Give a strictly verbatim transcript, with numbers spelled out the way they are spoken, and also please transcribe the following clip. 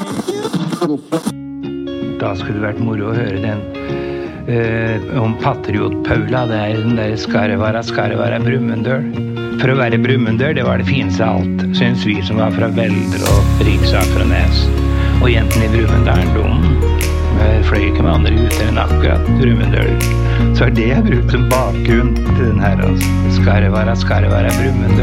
Da skulle det vært moro å høre den eh, om Patriot-Paula. Det er den der Skarvara, Skarvara, Brumunddøl. For å være Brumunddøl, det var det fineste av alt, synes vi som var fra Veldre og Riksaker og Nes. Og jentene i Brumunddølen, de fløy ikke med andre ute enn akkurat Brumunddøl. Så er det jeg brukt som bakgrunn til den her, altså. Skarvara, Skarvara, Brumunddøl.